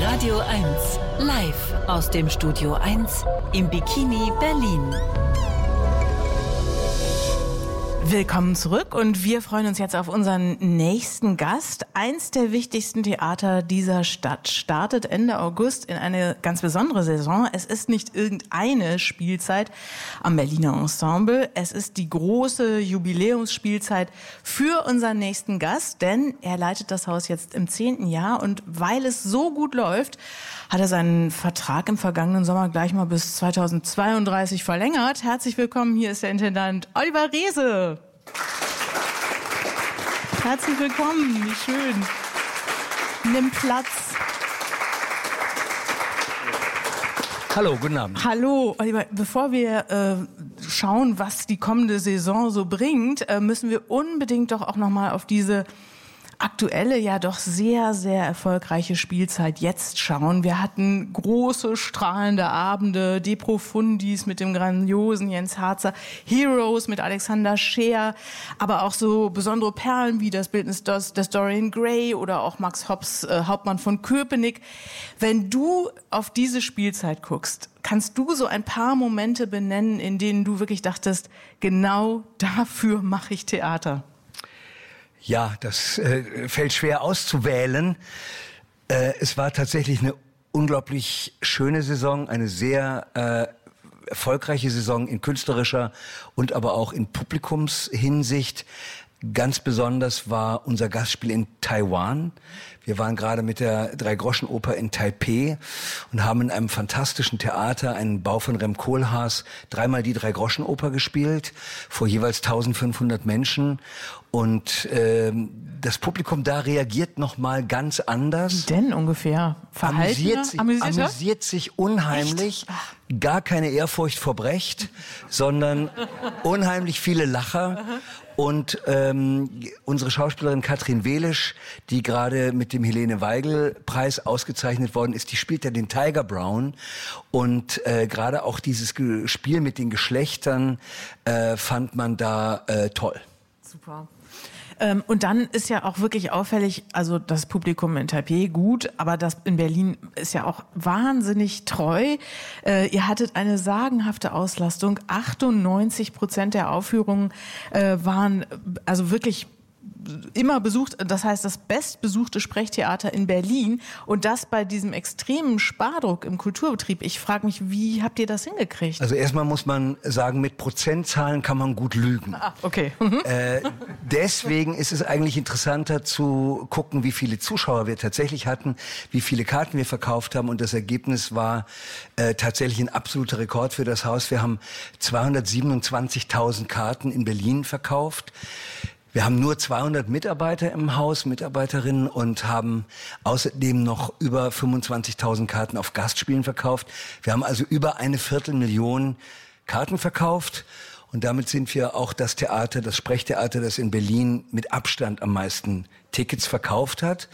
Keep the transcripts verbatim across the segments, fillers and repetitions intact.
Radio eins, live aus dem Studio eins im Bikini Berlin. Willkommen zurück und wir freuen uns jetzt auf unseren nächsten Gast. Eins der wichtigsten Theater dieser Stadt startet Ende August in eine ganz besondere Saison. Es ist nicht irgendeine Spielzeit am Berliner Ensemble. Es ist die große Jubiläumsspielzeit für unseren nächsten Gast, denn er leitet das Haus jetzt im zehnten Jahr und weil es so gut läuft, hat er seinen Vertrag im vergangenen Sommer gleich mal bis zweitausendzweiunddreißig verlängert. Herzlich willkommen, hier ist der Intendant Oliver Reese. Herzlich willkommen, wie schön. Nimm Platz. Hallo, guten Abend. Hallo, Oliver. Bevor wir äh, schauen, was die kommende Saison so bringt, äh, müssen wir unbedingt doch auch nochmal auf diese aktuelle, ja doch sehr, sehr erfolgreiche Spielzeit jetzt schauen. Wir hatten große, strahlende Abende, De Profundis mit dem grandiosen Jens Harzer, Heroes mit Alexander Scheer, aber auch so besondere Perlen wie das Bildnis des, des Dorian Gray oder auch Max Hobbs, äh, Hauptmann von Köpenick. Wenn du auf diese Spielzeit guckst, kannst du so ein paar Momente benennen, in denen du wirklich dachtest, genau dafür mache ich Theater? Ja, das äh, fällt schwer auszuwählen. Äh, es war tatsächlich eine unglaublich schöne Saison, eine sehr äh, erfolgreiche Saison in künstlerischer und aber auch in Publikumshinsicht. Ganz besonders war unser Gastspiel in Taiwan. Wir waren gerade mit der Drei-Groschen-Oper in Taipei und haben in einem fantastischen Theater, einen Bau von Rem Koolhaas, dreimal die Drei-Groschen-Oper gespielt, vor jeweils eintausendfünfhundert Menschen. Und ähm, das Publikum da reagiert noch mal ganz anders. Denn ungefähr amüsiert sich, amüsiert sich unheimlich. Gar keine Ehrfurcht vor Brecht, sondern unheimlich viele Lacher. Und ähm, unsere Schauspielerin Katrin Welisch, die gerade mit dem Helene-Weigel-Preis ausgezeichnet worden ist, die spielt ja den Tiger Brown. Und äh, gerade auch dieses Ge- Spiel mit den Geschlechtern äh, fand man da äh, toll. Super. Ähm, und dann ist ja auch wirklich auffällig, also das Publikum in Taipei gut, aber das in Berlin ist ja auch wahnsinnig treu. Äh, ihr hattet eine sagenhafte Auslastung. achtundneunzig Prozent der Aufführungen äh, waren also wirklich immer besucht, das heißt das bestbesuchte Sprechtheater in Berlin und das bei diesem extremen Spardruck im Kulturbetrieb. Ich frage mich, wie habt ihr das hingekriegt? Also erstmal muss man sagen, mit Prozentzahlen kann man gut lügen. Ah, okay. äh, deswegen ist es eigentlich interessanter zu gucken, wie viele Zuschauer wir tatsächlich hatten, wie viele Karten wir verkauft haben und das Ergebnis war äh, tatsächlich ein absoluter Rekord für das Haus. Wir haben zweihundertsiebenundzwanzigtausend Karten in Berlin verkauft. Wir haben nur zweihundert Mitarbeiter im Haus, Mitarbeiterinnen und haben außerdem noch über fünfundzwanzigtausend Karten auf Gastspielen verkauft. Wir haben also über eine Viertelmillion Karten verkauft und damit sind wir auch das Theater, das Sprechtheater, das in Berlin mit Abstand am meisten Tickets verkauft hat.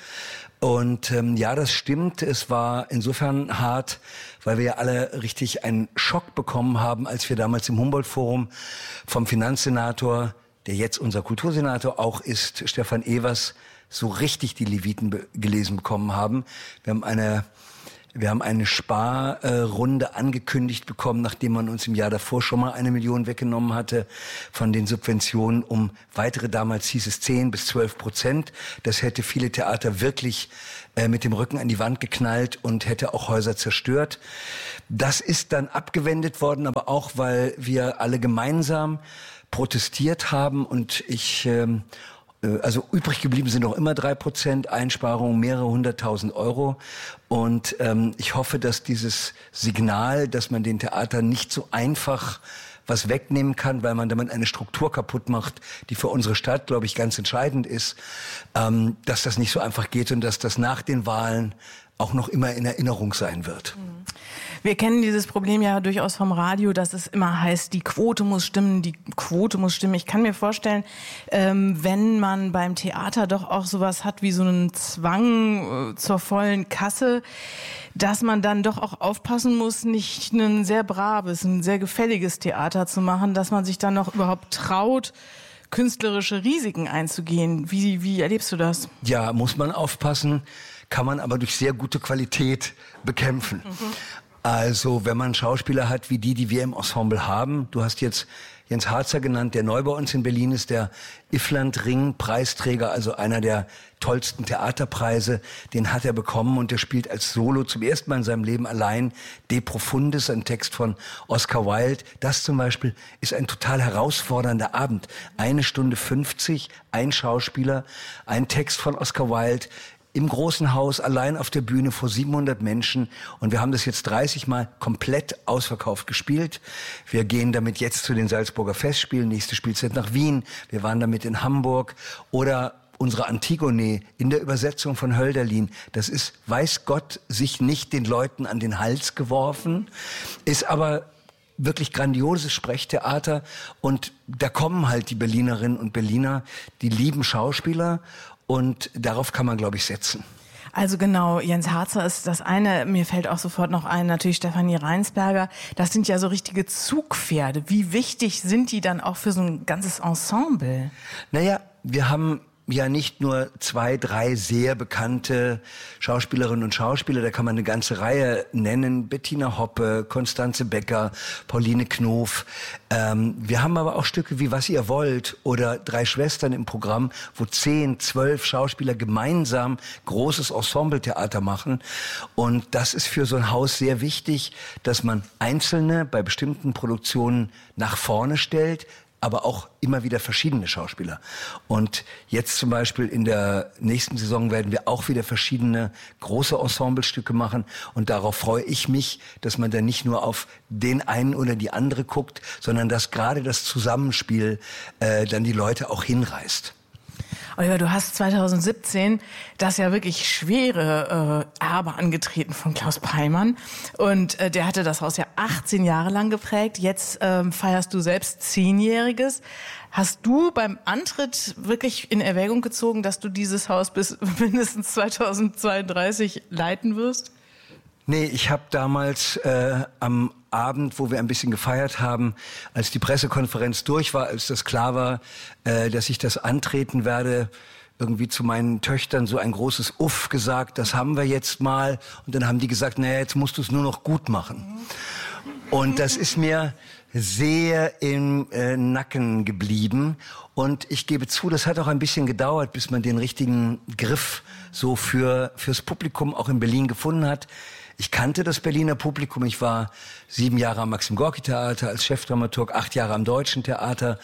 Und ähm, ja, das stimmt. Es war insofern hart, weil wir ja alle richtig einen Schock bekommen haben, als wir damals im Humboldt-Forum vom Finanzsenator, der jetzt unser Kultursenator auch ist, Stefan Evers, so richtig die Leviten be- gelesen bekommen haben. Wir haben eine, wir haben eine Sparrunde äh, angekündigt bekommen, nachdem man uns im Jahr davor schon mal eine Million weggenommen hatte von den Subventionen um weitere, damals hieß es zehn bis zwölf Prozent. Das hätte viele Theater wirklich äh, mit dem Rücken an die Wand geknallt und hätte auch Häuser zerstört. Das ist dann abgewendet worden, aber auch, weil wir alle gemeinsam protestiert haben und ich, ähm, also übrig geblieben sind noch immer drei Prozent Einsparungen, mehrere hunderttausend Euro und ähm, ich hoffe, dass dieses Signal, dass man den Theatern nicht so einfach was wegnehmen kann, weil man damit eine Struktur kaputt macht, die für unsere Stadt, glaube ich, ganz entscheidend ist, ähm, dass das nicht so einfach geht und dass das nach den Wahlen auch noch immer in Erinnerung sein wird. Wir kennen dieses Problem ja durchaus vom Radio, dass es immer heißt, die Quote muss stimmen, die Quote muss stimmen. Ich kann mir vorstellen, ähm, wenn man beim Theater doch auch sowas hat wie so einen Zwang äh, zur vollen Kasse, dass man dann doch auch aufpassen muss, nicht ein sehr braves, ein sehr gefälliges Theater zu machen, dass man sich dann noch überhaupt traut, künstlerische Risiken einzugehen. Wie, wie erlebst du das? Ja, muss man aufpassen. kann man aber durch sehr gute Qualität bekämpfen. Mhm. Also wenn man Schauspieler hat wie die, die wir im Ensemble haben, du hast jetzt Jens Harzer genannt, der neu bei uns in Berlin ist, der Iffland-Ring-Preisträger, also einer der tollsten Theaterpreise, den hat er bekommen und der spielt als Solo zum ersten Mal in seinem Leben allein De Profundis, ein Text von Oscar Wilde. Das zum Beispiel ist ein total herausfordernder Abend. Eine Stunde fünfzig, ein Schauspieler, ein Text von Oscar Wilde, im großen Haus, allein auf der Bühne vor siebenhundert Menschen. Und wir haben das jetzt dreißig Mal komplett ausverkauft gespielt. Wir gehen damit jetzt zu den Salzburger Festspielen. Nächste Spielzeit nach Wien. Wir waren damit in Hamburg. Oder unsere Antigone in der Übersetzung von Hölderlin. Das ist, weiß Gott, sich nicht den Leuten an den Hals geworfen. Ist aber wirklich grandioses Sprechtheater. Und da kommen halt die Berlinerinnen und Berliner, die lieben Schauspieler. Und darauf kann man, glaube ich, setzen. Also genau, Jens Harzer ist das eine. Mir fällt auch sofort noch ein, natürlich Stefanie Reinsberger. Das sind ja so richtige Zugpferde. Wie wichtig sind die dann auch für so ein ganzes Ensemble? Naja, wir haben ja nicht nur zwei, drei sehr bekannte Schauspielerinnen und Schauspieler, da kann man eine ganze Reihe nennen. Bettina Hoppe, Constanze Becker, Pauline Knof. Ähm, wir haben aber auch Stücke wie Was ihr wollt oder Drei Schwestern im Programm, wo zehn, zwölf Schauspieler gemeinsam großes Ensembletheater machen. Und das ist für so ein Haus sehr wichtig, dass man Einzelne bei bestimmten Produktionen nach vorne stellt, aber auch immer wieder verschiedene Schauspieler. Und jetzt zum Beispiel in der nächsten Saison werden wir auch wieder verschiedene große Ensemblestücke machen. Und darauf freue ich mich, dass man dann nicht nur auf den einen oder die andere guckt, sondern dass gerade das Zusammenspiel äh, dann die Leute auch hinreißt. Oliver, du hast zwanzig siebzehn das ja wirklich schwere äh, Erbe angetreten von Klaus Peimann. Und äh, der hatte das Haus ja achtzehn Jahre lang geprägt. Jetzt ähm, feierst du selbst Zehnjähriges. Hast du beim Antritt wirklich in Erwägung gezogen, dass du dieses Haus bis mindestens zweitausendzweiunddreißig leiten wirst? Nee, ich habe damals äh, am Abend, wo wir ein bisschen gefeiert haben, als die Pressekonferenz durch war, als das klar war, äh, dass ich das antreten werde, irgendwie zu meinen Töchtern so ein großes Uff gesagt, das haben wir jetzt mal. Und dann haben die gesagt, naja, jetzt musst du es nur noch gut machen. Und das ist mir sehr im äh, Nacken geblieben. Und ich gebe zu, das hat auch ein bisschen gedauert, bis man den richtigen Griff so für fürs Publikum auch in Berlin gefunden hat. Ich kannte das Berliner Publikum. Ich war sieben Jahre am Maxim-Gorki-Theater als Chefdramaturg, acht Jahre am Deutschen Theater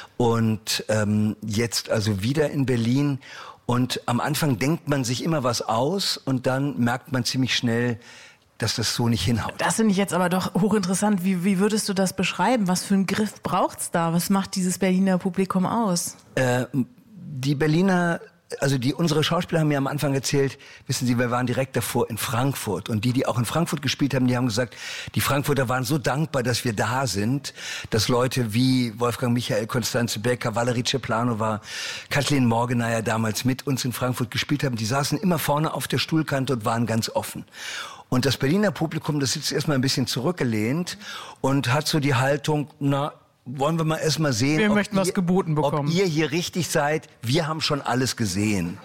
und ähm, jetzt also wieder in Berlin. Und am Anfang denkt man sich immer was aus und dann merkt man ziemlich schnell, dass das so nicht hinhaut. Das finde ich jetzt aber doch hochinteressant. Wie, wie würdest du das beschreiben? Was für einen Griff braucht's da? Was macht dieses Berliner Publikum aus? Äh, die Berliner Also die unsere Schauspieler haben mir am Anfang erzählt, wissen Sie, wir waren direkt davor in Frankfurt. Und die, die auch in Frankfurt gespielt haben, die haben gesagt, die Frankfurter waren so dankbar, dass wir da sind, dass Leute wie Wolfgang Michael, Constanze Becker, Valerie Ceplanova, Kathleen Morgeneier damals mit uns in Frankfurt gespielt haben. Die saßen immer vorne auf der Stuhlkante und waren ganz offen. Und das Berliner Publikum, das sitzt erstmal ein bisschen zurückgelehnt und hat so die Haltung, na, wollen wir mal erst mal sehen, wir ob, möchten ihr, was geboten bekommen. ob ihr hier richtig seid. Wir haben schon alles gesehen.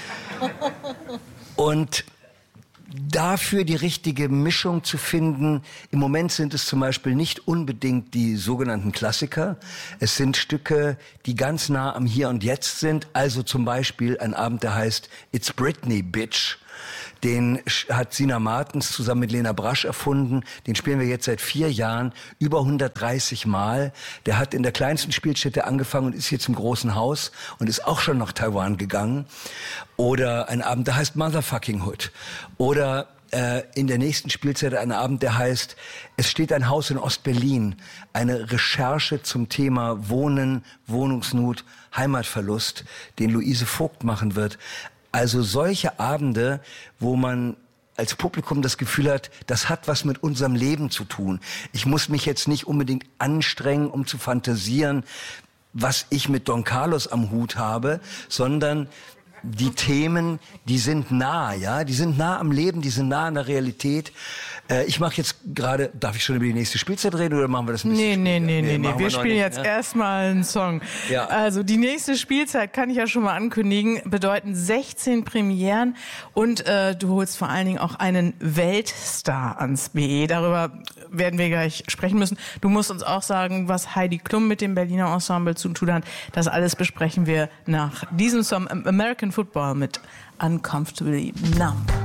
Und dafür die richtige Mischung zu finden, im Moment sind es zum Beispiel nicht unbedingt die sogenannten Klassiker. Es sind Stücke, die ganz nah am Hier und Jetzt sind. Also zum Beispiel ein Abend, der heißt It's Britney, Bitch. Den hat Sina Martens zusammen mit Lena Brasch erfunden. Den spielen wir jetzt seit vier Jahren, über hundertdreißig Mal. Der hat in der kleinsten Spielstätte angefangen und ist jetzt im großen Haus und ist auch schon nach Taiwan gegangen. Oder ein Abend, der heißt Motherfucking Hood. Oder äh, in der nächsten Spielzeit ein Abend, der heißt Es steht ein Haus in Ostberlin. Eine Recherche zum Thema Wohnen, Wohnungsnot, Heimatverlust, den Luise Vogt machen wird. Also solche Abende, wo man als Publikum das Gefühl hat, das hat was mit unserem Leben zu tun. Ich muss mich jetzt nicht unbedingt anstrengen, um zu fantasieren, was ich mit Don Carlos am Hut habe, sondern die Themen, die sind nah, ja, die sind nah am Leben, die sind nah an der Realität. Äh, ich mache jetzt gerade, darf ich schon über die nächste Spielzeit reden oder machen wir das ein bisschen Nee, nee, später? nee, nee, nee. machen Wir noch spielen nicht, jetzt ne? erstmal einen Song. Ja. Also die nächste Spielzeit, kann ich ja schon mal ankündigen, bedeuten sechzehn Premieren und äh, du holst vor allen Dingen auch einen Weltstar ans B E. Darüber werden wir gleich sprechen müssen. Du musst uns auch sagen, was Heidi Klum mit dem Berliner Ensemble zu tun hat. Das alles besprechen wir nach diesem Song American Football mit Uncomfortably Numb.